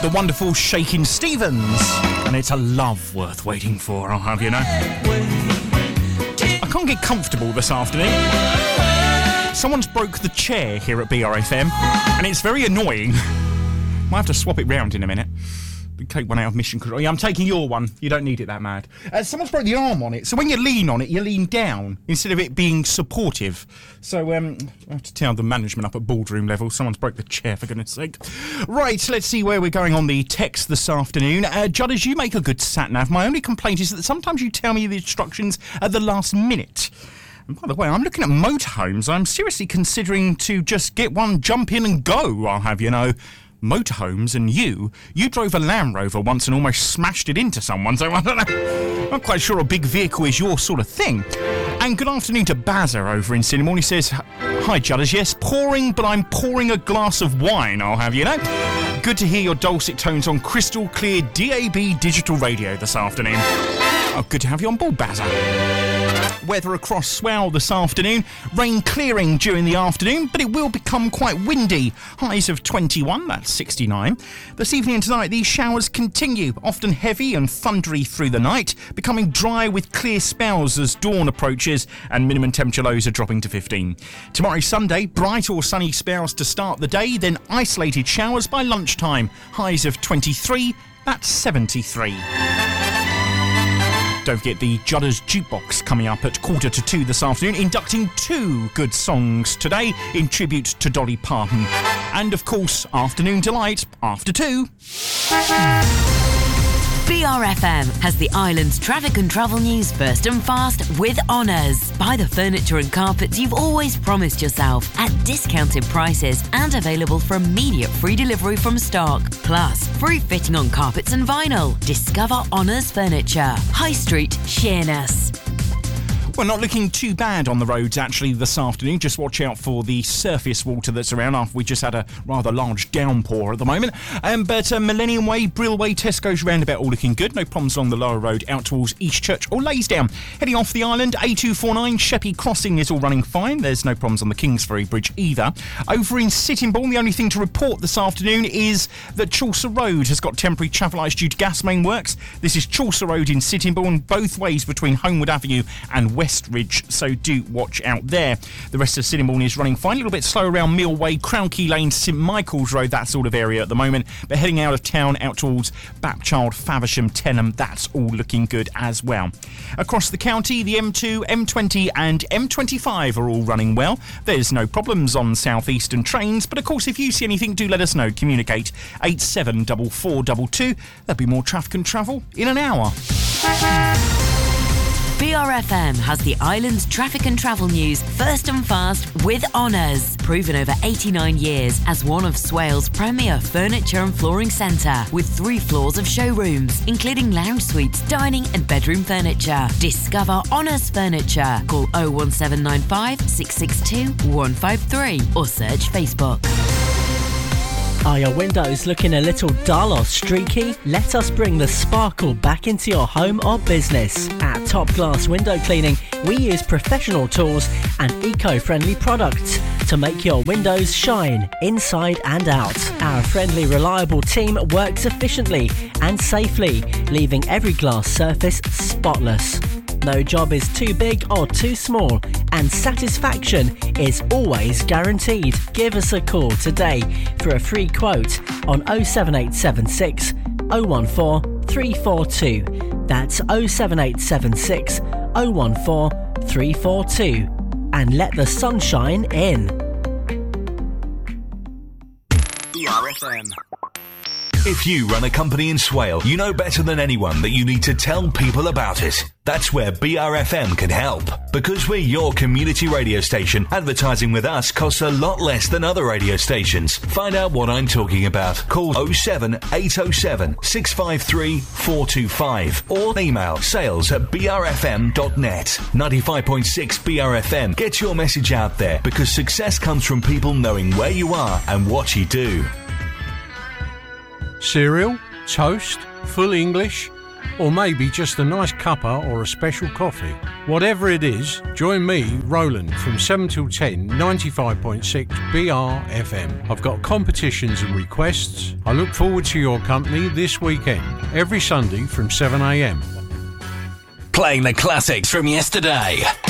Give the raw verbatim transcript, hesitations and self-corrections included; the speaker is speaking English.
the wonderful Shakin' Stevens. And it's a love worth waiting for, I'll have you know. I can't get comfortable this afternoon. Someone's broke the chair here at B R F M, and it's very annoying. Might have to swap it round in a minute. Take one out of mission control. Yeah, I'm taking your one. You don't need it that mad. Uh, someone's broke the arm on it, so when you lean on it, you lean down instead of it being supportive. So um, I have to tell the management up at boardroom level. Someone's broke the chair, for goodness sake. Right, let's see where we're going on the text this afternoon. Uh, Judders, you make a good sat-nav. My only complaint is that sometimes you tell me the instructions at the last minute. And by the way, I'm looking at motorhomes. I'm seriously considering to just get one, jump in and go, I'll have you know. Motorhomes, and you, you drove a Land Rover once and almost smashed it into someone, so I don't know. I'm not quite sure a big vehicle is your sort of thing. And good afternoon to Bazza over in Cinnamon. He says, hi Judders, yes, pouring, but I'm pouring a glass of wine, I'll have you know. Good to hear your dulcet tones on crystal clear D A B digital radio this afternoon. Oh, good to have you on board, Bazza. Weather across Swell this afternoon. Rain clearing during the afternoon, but it will become quite windy. Highs of twenty-one, that's sixty-nine. This evening and tonight, these showers continue, often heavy and thundery through the night, becoming dry with clear spells as dawn approaches, and minimum temperature lows are dropping to fifteen. Tomorrow, Sunday, bright or sunny spells to start the day, then isolated showers by lunchtime. Highs of twenty-three, that's seventy-three. Don't forget the Judders Jukebox coming up at quarter to two this afternoon, inducting two good songs today in tribute to Dolly Parton. And of course, Afternoon Delight after two. B R F M has the island's traffic and travel news first and fast with Honours. Buy the furniture and carpets you've always promised yourself at discounted prices and available for immediate free delivery from stock. Plus, free fitting on carpets and vinyl. Discover Honours Furniture. High Street, Sheerness. Well, not looking too bad on the roads, actually, this afternoon. Just watch out for the surface water that's around after we just had a rather large downpour at the moment. Um, but uh, Millennium Way, Brill Way, Tesco's roundabout all looking good. No problems along the lower road out towards Eastchurch or Laysdown. Heading off the island, A two forty-nine, Sheppey Crossing is all running fine. There's no problems on the Kingsbury Bridge either. Over in Sittingbourne, the only thing to report this afternoon is that Chaucer Road has got temporary traffic lights due to gas main works. This is Chaucer Road in Sittingbourne, both ways between Homewood Avenue and West West Ridge, so do watch out there. The rest of Sittingbourne is running fine, a little bit slow around Mill Way, Crown Key Lane, St Michael's Road, that sort of area at the moment, but heading out of town out towards Bapchild, Faversham, Tenham, that's all looking good as well. Across the county, the M two, M twenty and M twenty-five are all running well. There's no problems on South Eastern trains, but of course if you see anything, do let us know. Communicate eight seven four four two two. There'll be more traffic and travel in an hour. B R F M has the island's traffic and travel news first and fast with Honours. Proven over eighty-nine years as one of Swale's premier furniture and flooring centre with three floors of showrooms, including lounge suites, dining and bedroom furniture. Discover Honours Furniture. Call oh one seven nine five, six six two, one five three or search Facebook. Are your windows looking a little dull or streaky? Let us bring the sparkle back into your home or business. At Top Glass Window Cleaning, we use professional tools and eco-friendly products to make your windows shine inside and out. Our friendly, reliable team works efficiently and safely, leaving every glass surface spotless. No job is too big or too small, and satisfaction is always guaranteed. Give us a call today for a free quote on oh seven eight seven six, oh one four, three four two. That's oh seven eight seven six, oh one four, three four two. And let the sunshine in. B R F M. If you run a company in Swale, you know better than anyone that you need to tell people about it. That's where B R F M can help. Because we're your community radio station, advertising with us costs a lot less than other radio stations. Find out what I'm talking about. Call oh seven eight oh seven, six five three, four two five or email sales at b r f m dot net. ninety-five point six B R F M. Get your message out there, because success comes from people knowing where you are and what you do. Cereal, toast, full English. or maybe just a nice cuppa or a special coffee. Whatever it is, join me, Roland, from seven till ten, ninety-five point six B R F M. I've got competitions and requests. I look forward to your company this weekend, every Sunday from seven a m. Playing the classics from yesterday